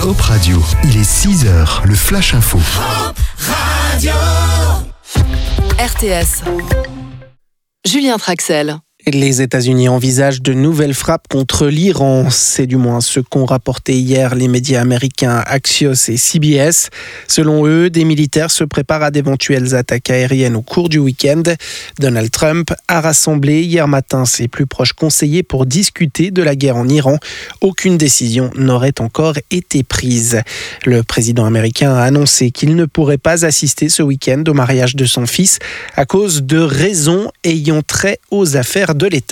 Hop Radio, il est 6h, le Flash Info. Hop Radio. RTS. Julien Traxel. Les États-Unis envisagent de nouvelles frappes contre l'Iran. C'est du moins ce qu'ont rapporté hier les médias américains Axios et CBS. Selon eux, des militaires se préparent à d'éventuelles attaques aériennes au cours du week-end. Donald Trump a rassemblé hier matin ses plus proches conseillers pour discuter de la guerre en Iran. Aucune décision n'aurait encore été prise. Le président américain a annoncé qu'il ne pourrait pas assister ce week-end au mariage de son fils à cause de raisons ayant trait aux affaires de l'État.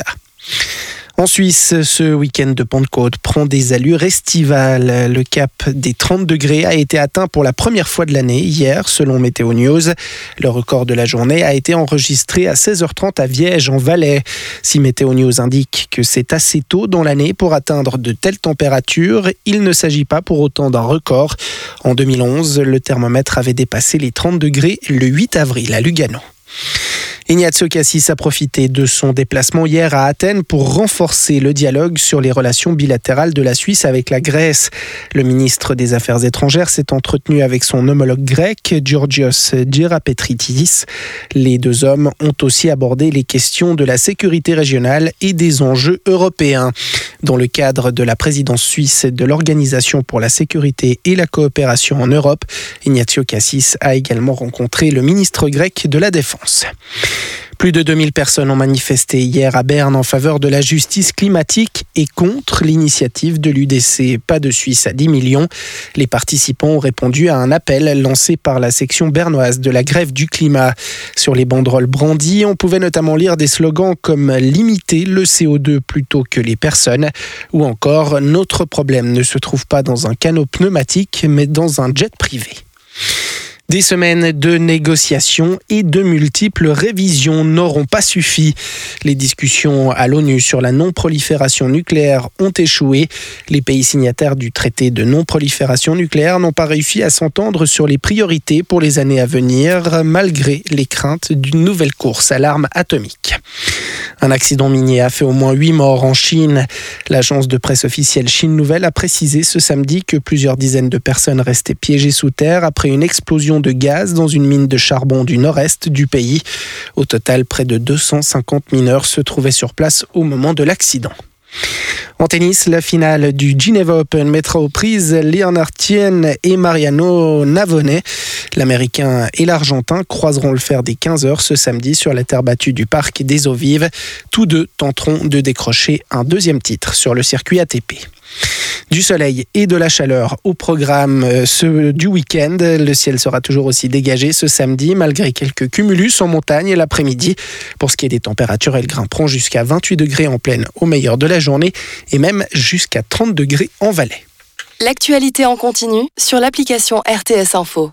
En Suisse, ce week-end de Pentecôte prend des allures estivales. Le cap des 30 degrés a été atteint pour la première fois de l'année hier, selon Météo News. Le record de la journée a été enregistré à 16h30 à Viège, en Valais. Si Météo News indique que c'est assez tôt dans l'année pour atteindre de telles températures, il ne s'agit pas pour autant d'un record. En 2011, le thermomètre avait dépassé les 30 degrés le 8 avril à Lugano. Ignazio Cassis a profité de son déplacement hier à Athènes pour renforcer le dialogue sur les relations bilatérales de la Suisse avec la Grèce. Le ministre des Affaires étrangères s'est entretenu avec son homologue grec, Georgios Gerapetritis. Les deux hommes ont aussi abordé les questions de la sécurité régionale et des enjeux européens. Dans le cadre de la présidence suisse de l'Organisation pour la sécurité et la coopération en Europe, Ignazio Cassis a également rencontré le ministre grec de la Défense. Plus de 2000 personnes ont manifesté hier à Berne en faveur de la justice climatique et contre l'initiative de l'UDC Pas de Suisse à 10 millions. Les participants ont répondu à un appel lancé par la section bernoise de la grève du climat. Sur les banderoles brandies, on pouvait notamment lire des slogans comme « Limiter le CO2 plutôt que les personnes » ou encore « Notre problème ne se trouve pas dans un canot pneumatique mais dans un jet privé ». Des semaines de négociations et de multiples révisions n'auront pas suffi. Les discussions à l'ONU sur la non-prolifération nucléaire ont échoué. Les pays signataires du traité de non-prolifération nucléaire n'ont pas réussi à s'entendre sur les priorités pour les années à venir, malgré les craintes d'une nouvelle course à l'arme atomique. Un accident minier a fait au moins 8 morts en Chine. L'agence de presse officielle Chine Nouvelle a précisé ce samedi que plusieurs dizaines de personnes restaient piégées sous terre après une explosion de gaz dans une mine de charbon du nord-est du pays. Au total, près de 250 mineurs se trouvaient sur place au moment de l'accident. En tennis, la finale du Geneva Open mettra aux prises Leonard Thien et Mariano Navone. L'Américain et l'Argentin croiseront le fer des 15h ce samedi sur la terre battue du Parc des Eaux Vives. Tous deux tenteront de décrocher un deuxième titre sur le circuit ATP. Du soleil et de la chaleur au programme du week-end. Le ciel sera toujours aussi dégagé ce samedi, malgré quelques cumulus en montagne l'après-midi. Pour ce qui est des températures, elles grimperont jusqu'à 28 degrés en plaine au meilleur de la journée et même jusqu'à 30 degrés en Valais. L'actualité en continu sur l'application RTS Info.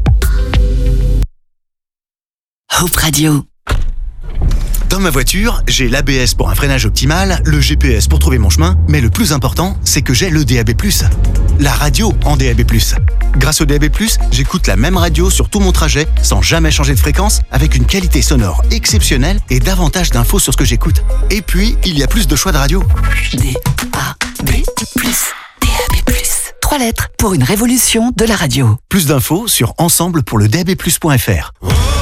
Hop Radio. Dans ma voiture, j'ai l'ABS pour un freinage optimal, le GPS pour trouver mon chemin, mais le plus important, c'est que j'ai le DAB+. La radio en DAB+. Grâce au DAB+, j'écoute la même radio sur tout mon trajet, sans jamais changer de fréquence, avec une qualité sonore exceptionnelle et davantage d'infos sur ce que j'écoute. Et puis, il y a plus de choix de radio. DAB+. DAB+. 3 lettres pour une révolution de la radio. Plus d'infos sur ensemble pour le DAB+.fr.